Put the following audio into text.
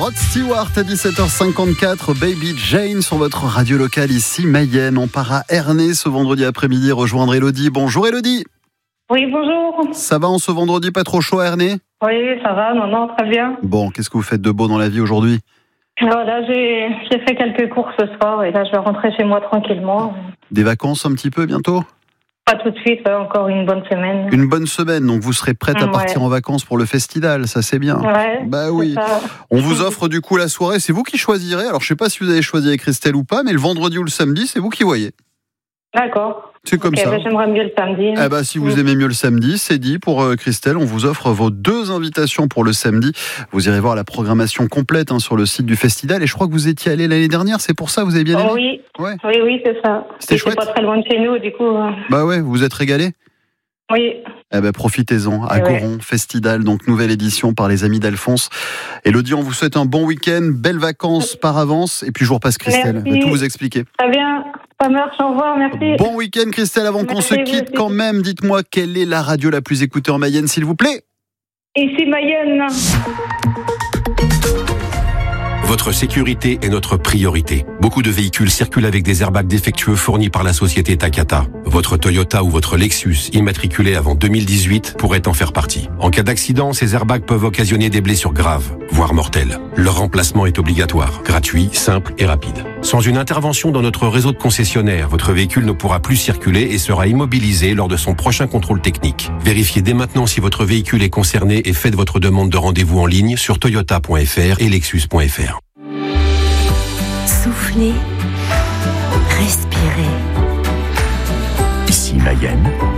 Rod Stewart à 17h54, Baby Jane sur votre radio locale ici, Mayenne. On part à Ernée ce vendredi après-midi rejoindre Elodie. Bonjour Elodie. Oui, bonjour. Ça va en ce vendredi, pas trop chaud à Ernée? Oui, ça va, non, très bien. Bon, qu'est-ce que vous faites de beau dans la vie aujourd'hui? Voilà, j'ai fait quelques courses ce soir et là je vais rentrer chez moi tranquillement. Des vacances un petit peu bientôt? Pas tout de suite, encore une bonne semaine. Une bonne semaine, donc vous serez prête à partir en vacances pour le festival, ça c'est bien. Ouais, bah oui. Ça. On vous offre du coup la soirée, c'est vous qui choisirez. Alors je sais pas si vous avez choisi avec Christelle ou pas, mais le vendredi ou le samedi, c'est vous qui voyez. D'accord. C'est comme ça. Bah, j'aimerais mieux le samedi. Si vous aimez mieux le samedi, c'est dit pour Christelle. On vous offre vos 2 invitations pour le samedi. Vous irez voir la programmation complète sur le site du festival. Et je crois que vous étiez allé l'année dernière, c'est pour ça que vous avez bien aimé? Oui, ouais. Oui, c'est ça. C'était chouette. C'est pas très loin de chez nous, du coup. Bah ouais, vous vous êtes régalé? Oui. Profitez-en. À Goron, Festival, donc nouvelle édition par les amis d'Alphonse. Elodie, on vous souhaite un bon week-end, belles vacances par avance. Et puis je vous repasse Christelle. Elle va tout vous expliquer. Très bien. Ça marche, au revoir, merci. Bon week-end Christelle, avant qu'on se quitte quand même, dites-moi quelle est la radio la plus écoutée en Mayenne, s'il vous plaît? Ici Mayenne. Votre sécurité est notre priorité. Beaucoup de véhicules circulent avec des airbags défectueux fournis par la société Takata. Votre Toyota ou votre Lexus, immatriculé avant 2018, pourrait en faire partie. En cas d'accident, ces airbags peuvent occasionner des blessures graves, voire mortelles. Leur remplacement est obligatoire, gratuit, simple et rapide. Sans une intervention dans notre réseau de concessionnaires, votre véhicule ne pourra plus circuler et sera immobilisé lors de son prochain contrôle technique. Vérifiez dès maintenant si votre véhicule est concerné et faites votre demande de rendez-vous en ligne sur toyota.fr et lexus.fr. Soufflez, respirez. Ici Mayenne.